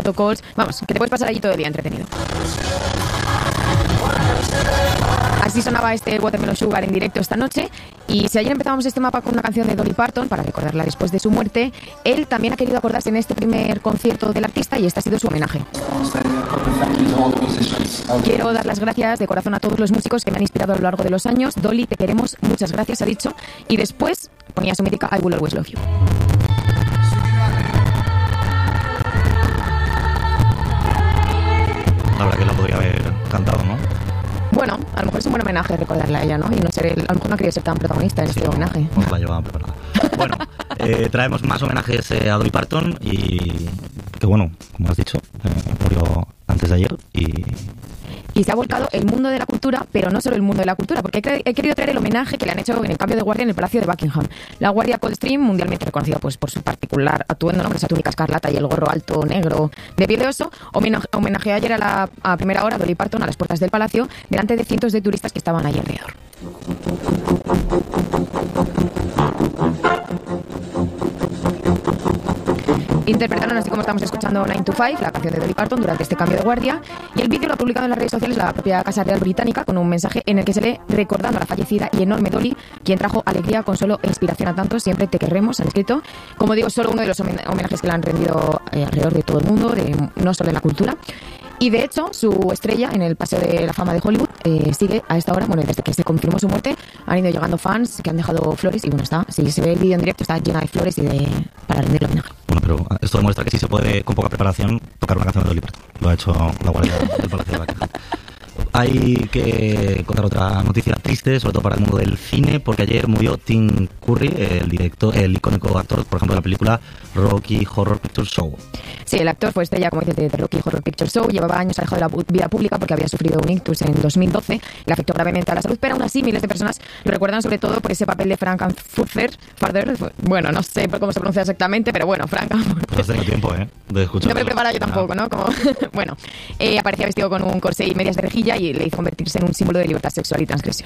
calls. Vamos, que te puedes pasar allí todo el día entretenido. Así sonaba este Watermelon Sugar en directo esta noche. Y si ayer empezábamos este mapa con una canción de Dolly Parton para recordarla después de su muerte, él también ha querido acordarse en este primer concierto del artista y este ha sido su homenaje. Quiero dar las gracias de corazón a todos los músicos que me han inspirado a lo largo de los años. Dolly, te queremos, muchas gracias, ha dicho. Y después ponía su mítica I Will Always Love You. La verdad que la podría haber cantado, ¿no? Bueno, a lo mejor es un buen homenaje recordarla a ella, ¿no? Y no ser a lo mejor no quería ser tan protagonista en este homenaje. No la llevaba preparada. Bueno, traemos más homenajes a Dolly Parton y que bueno, como has dicho, murió antes de ayer y se ha volcado el mundo de la cultura, pero no solo el mundo de la cultura, porque he querido traer el homenaje que le han hecho en el cambio de guardia en el Palacio de Buckingham. La Guardia Coldstream, mundialmente reconocida pues por su particular atuendo, ¿no? Esa túnica escarlata y el gorro alto negro de piel de oso, homenajeó ayer a primera hora a Dolly Parton a las puertas del palacio, delante de cientos de turistas que estaban ahí alrededor. Interpretaron, así como estamos escuchando 9 to 5, la canción de Dolly Parton durante este cambio de guardia, y el vídeo lo ha publicado en las redes sociales la propia Casa Real Británica con un mensaje en el que se lee recordando a la fallecida y enorme Dolly, quien trajo alegría, consuelo e inspiración a tantos. Siempre te querremos, han escrito. Como digo, solo uno de los homenajes que le han rendido alrededor de todo el mundo, no solo en la cultura. Y de hecho, su estrella en el Paseo de la Fama de Hollywood sigue a esta hora. Bueno, desde que se confirmó su muerte, han ido llegando fans que han dejado flores. Y bueno, si se ve el vídeo en directo, está llena de flores para rendirle homenaje. Bueno, pero esto demuestra que sí se puede, con poca preparación, tocar una canción de Dolly Parton. Lo ha hecho la Guardia del Palacio de Buckingham. Hay que contar otra noticia triste, sobre todo para el mundo del cine, porque ayer murió Tim Curry, el icónico actor, por ejemplo, de la película Rocky Horror Picture Show. Sí, el actor fue estrella, como dices, de Rocky Horror Picture Show. Llevaba años alejado de la vida pública porque había sufrido un ictus en 2012. Le afectó gravemente a la salud, pero aún así miles de personas lo recuerdan sobre todo por ese papel de Frankenfurter. Bueno, no sé cómo se pronuncia exactamente, pero bueno, Frankenfurter. No tengo tiempo, de escuchar. No me prepara yo tampoco, ¿no? Bueno, aparecía vestido con un corsé y medias de rejilla y le hizo convertirse en un símbolo de libertad sexual y transgresión.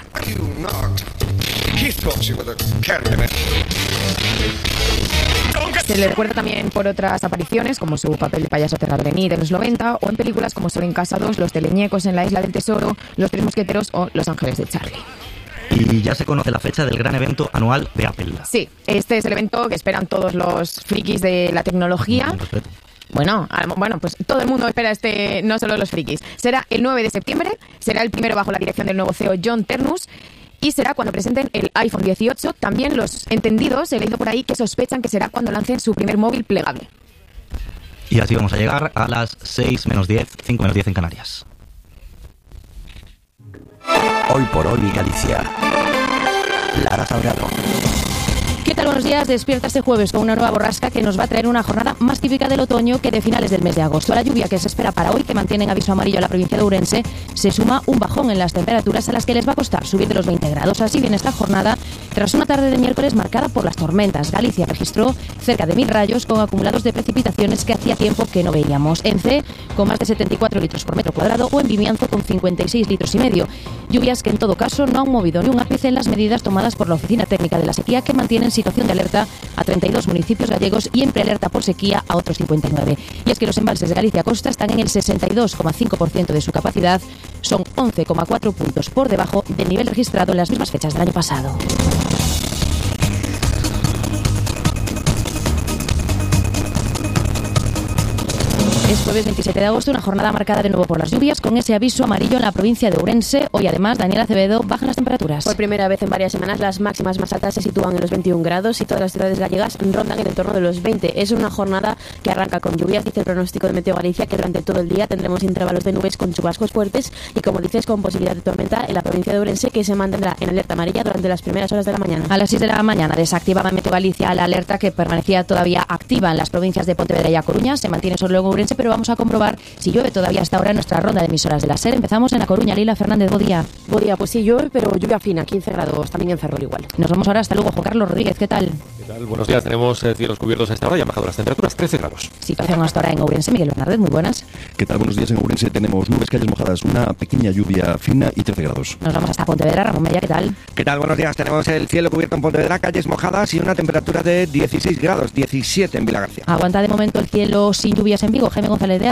Se le recuerda también por otras apariciones, como su papel de payaso Terrablenit en los 90, o en películas como Solo en Casa 2, Los Teleñecos en la Isla del Tesoro, Los Tres Mosqueteros o Los Ángeles de Charlie. Y ya se conoce la fecha del gran evento anual de Apple. Sí, este es el evento que esperan todos los frikis de la tecnología. Bueno, pues todo el mundo espera no solo los frikis. Será el 9 de septiembre, será el primero bajo la dirección del nuevo CEO John Ternus y será cuando presenten el iPhone 18. También los entendidos, he leído por ahí, que sospechan que será cuando lancen su primer móvil plegable. Y así vamos a llegar a las 6 menos 10, 5 menos 10 en Canarias. Hoy por hoy Galicia. Lara Salgado. ¿Qué tal? Buenos días. Despierta este jueves con una nueva borrasca que nos va a traer una jornada más típica del otoño que de finales del mes de agosto. A la lluvia que se espera para hoy, que mantiene en aviso amarillo a la provincia de Ourense, se suma un bajón en las temperaturas a las que les va a costar subir de los 20 grados. Así viene esta jornada tras una tarde de miércoles marcada por las tormentas. Galicia registró cerca de 1000 rayos con acumulados de precipitaciones que hacía tiempo que no veíamos. En C, con más de 74 litros por metro cuadrado, o en Vimianzo con 56 litros y medio. Lluvias que en todo caso no han movido ni un ápice en las medidas tomadas por la Oficina Técnica de la Sequía, que mantienen situación de alerta a 32 municipios gallegos y en prealerta por sequía a otros 59. Y es que los embalses de Galicia Costa están en el 62,5% de su capacidad, son 11,4 puntos por debajo del nivel registrado en las mismas fechas del año pasado. Es jueves 27 de agosto, una jornada marcada de nuevo por las lluvias, con ese aviso amarillo en la provincia de Ourense. Hoy además, Daniel Acevedo, bajan las temperaturas. Por primera vez en varias semanas, las máximas más altas se sitúan en los 21 grados y todas las ciudades gallegas rondan el entorno de los 20. Es una jornada que arranca con lluvias, dice el pronóstico de Meteo Galicia, que durante todo el día tendremos intervalos de nubes con chubascos fuertes y, como dices, con posibilidad de tormenta en la provincia de Ourense, que se mantendrá en alerta amarilla durante las primeras horas de la mañana. A las 6 de la mañana desactivaba Meteo Galicia la alerta que permanecía todavía activa en las provincias de Pontevedra y A Coruña. Se mantiene solo en Ourense, pero vamos a comprobar si llueve todavía hasta ahora en nuestra ronda de emisoras de la SER. Empezamos en A Coruña. Lila Fernández, buen día. Buen día, pues sí llueve, pero lluvia fina, 15 grados, también en Ferrol igual. Nos vamos ahora hasta luego. Juan Carlos Rodríguez, ¿qué tal? ¿Qué tal? Buenos días, tenemos cielos cubiertos a esta hora y han bajado las temperaturas 13 grados. Situación hasta ahora en Ourense. Miguel Bernardet, muy buenas. ¿Qué tal? Buenos días. En Ourense tenemos nubes, calles mojadas, una pequeña lluvia fina y 13 grados. Nos vamos hasta Pontevedra. Ramón Mella, ¿qué tal? ¿Qué tal? Buenos días. Tenemos el cielo cubierto en Pontevedra, calles mojadas y una temperatura de 16 grados, 17 en Vilagarcía. Aguanta de momento el cielo sin lluvias en Vigo. Jaime González de